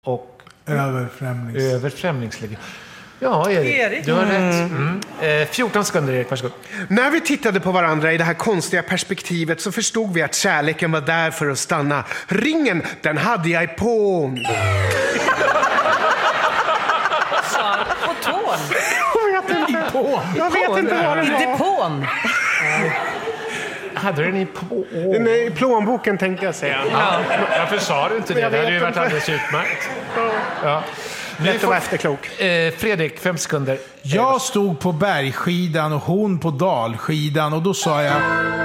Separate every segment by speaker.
Speaker 1: och
Speaker 2: över
Speaker 1: främlingslegionen. Ja, Erik, du har rätt. 14 sekunder, Erik, varsågod.
Speaker 3: När vi tittade på varandra i det här konstiga perspektivet så förstod vi att kärleken var där för att stanna. Ringen, den hade jag på...
Speaker 4: På tån.
Speaker 3: Jag vet inte vad det var.
Speaker 4: I depån.
Speaker 1: Hade den i på...
Speaker 3: Nej, plånboken tänkte jag säga.
Speaker 1: Ja. Varför sa du inte det? Det hade ju varit alldeles utmärkt. Ja.
Speaker 3: Lätt att vara efterklok.
Speaker 1: Fredrik, 5 sekunder.
Speaker 2: Jag stod på bergskidan och hon på dalskidan och då sa jag...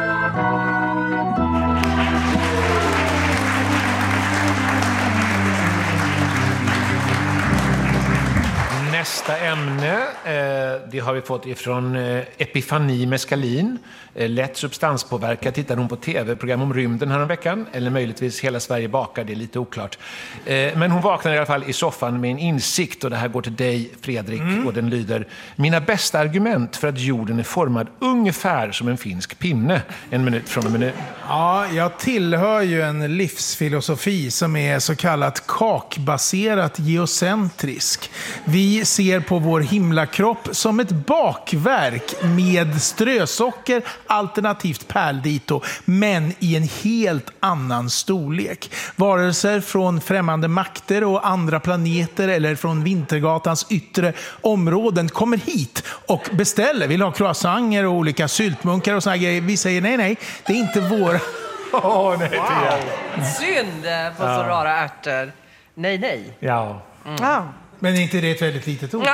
Speaker 1: Nästa ämne, det har vi fått ifrån Epifani Meskalin. Lätt substanspåverkad. Tittade hon på tv-program om rymden här en veckan. Eller möjligtvis Hela Sverige bakar, det är lite oklart. Men hon vaknar i alla fall i soffan med en insikt. Och det här går till dig, Fredrik. Och den lyder: mina bästa argument för att jorden är formad ungefär som en finsk pinne. 1 minut från och med nu.
Speaker 2: Ja, jag tillhör ju en livsfilosofi som är så kallat kakbaserat geocentrisk. Vi ser på vår himlakropp som ett bakverk med strösocker, alternativt pärldito, men i en helt annan storlek. Varelser från främmande makter och andra planeter eller från Vintergatans yttre områden kommer hit och beställer, vill ha croissanter och olika syltmunkar och såna grejer. Vi säger nej, det är inte våra.
Speaker 1: Nej,
Speaker 4: Synd på så rara ärtor. Nej.
Speaker 1: Ja.
Speaker 2: Men är inte det ett väldigt litet ord?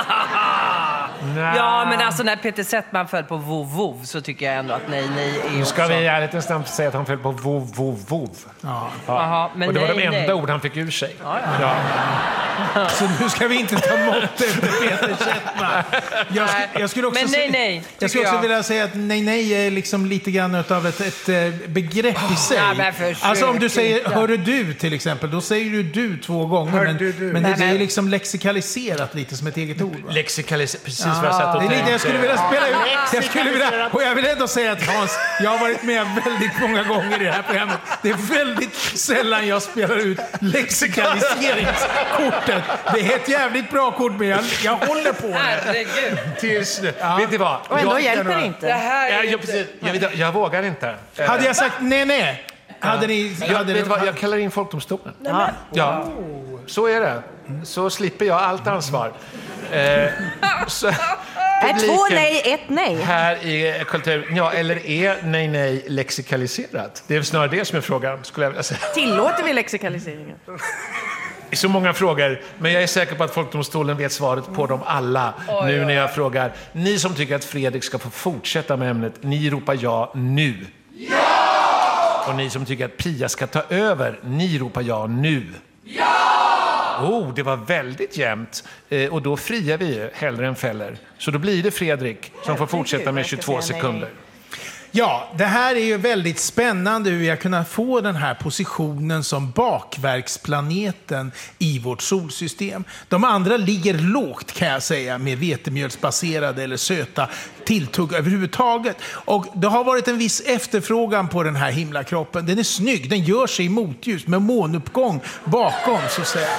Speaker 4: Ja, men alltså när Peter Settman föll på vov så tycker jag ändå att nej är
Speaker 1: Nu ska vi ärligt snabbt säga att han föll på vov.
Speaker 2: Ja.
Speaker 4: Aha, men
Speaker 1: och det var
Speaker 4: nej,
Speaker 1: de enda ord han fick ur sig.
Speaker 4: Ja.
Speaker 2: Så nu ska vi inte ta mått efter Peter Settman. Jag skulle också,
Speaker 4: men nej,
Speaker 2: jag skulle också vilja säga att nej är liksom lite grann av ett begrepp i sig. Alltså om du säger hörru du till exempel, då säger du 2 gånger. Men det är ju liksom lexikaliserat lite som ett eget ord.
Speaker 1: Lexikaliserat, precis vad jag satt och tänkte.
Speaker 2: Jag skulle vilja spela ut. Och jag vill ändå säga att Hans, jag har varit med väldigt många gånger i det här programmet. Det är väldigt sällan jag spelar ut lexikaliseringskortet. Det är ett jävligt bra kort, men jag håller på det.
Speaker 4: Herregud.
Speaker 1: Tills nu. Vet ni vad?
Speaker 5: Och ändå hjälper det inte.
Speaker 4: Det här
Speaker 1: Jag vågar inte.
Speaker 2: Hade jag sagt nej.
Speaker 1: Jag kallar in folkdomstolen. Ja, så är det. Så slipper jag allt ansvar. Så,
Speaker 5: 2 nej, 1 nej.
Speaker 1: Här i kultur, eller är nej lexikaliserat? Det är snarare det som är frågan, skulle jag vilja säga.
Speaker 5: Tillåter vi lexikaliseringen?
Speaker 1: Så många frågor, men jag är säker på att folkdomstolen vet svaret på dem alla. Nu när jag frågar. Ni som tycker att Fredrik ska få fortsätta med ämnet, ni ropar ja nu. Ja! Och ni som tycker att Pia ska ta över, ni ropar ja nu. Ja! Det var väldigt jämnt. Och då friar vi hellre än fäller. Så då blir det Fredrik som får fortsätta med 22 sekunder.
Speaker 2: Ja, det här är ju väldigt spännande hur jag kunnat få den här positionen som bakverksplaneten i vårt solsystem. De andra ligger lågt kan jag säga med vetemjölsbaserade eller söta tilltugg överhuvudtaget. Och det har varit en viss efterfrågan på den här himlakroppen. Den är snygg, den gör sig i motljus med månuppgång bakom så att säga.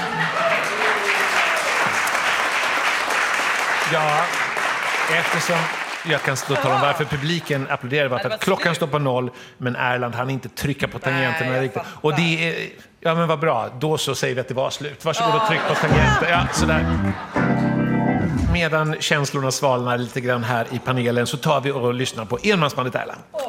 Speaker 1: Ja, eftersom... Jag kan då tala om varför publiken applåderar. Varför att klockan står på 0, men Erland han inte trycka på tangenterna riktigt. Och det är... Ja, men vad bra. Då så säger vi att det var slut. Varsågod och tryck på tangenter. Ja, sådär. Medan känslorna svalnar lite grann här i panelen så tar vi och lyssnar på enmansbandet Erland.